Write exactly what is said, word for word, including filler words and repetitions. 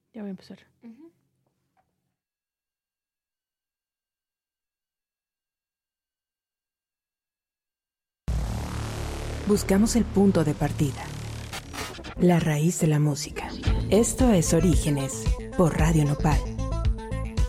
Ya voy a empezar. Uh-huh. Buscamos el punto de partida, la raíz de la música. Esto es Orígenes, por Radio Nopal.